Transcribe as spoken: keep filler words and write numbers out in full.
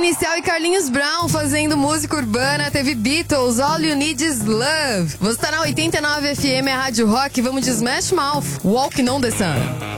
Inicial e Carlinhos Brown fazendo música urbana. Teve Beatles, All You Need Is Love. Você tá na oitenta e nove F M, a Rádio Rock. Vamos de Smash Mouth, Walking on the Sun.